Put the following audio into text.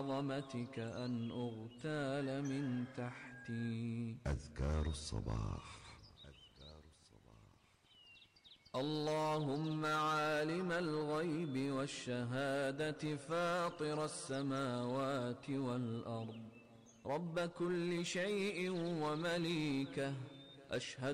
عظمتك أن أغتال من تحتي. أذكار الصباح. اللهم عالم الغيب والشهادة فاطر السماوات والأرض رب كل شيء ومليكه، أشهد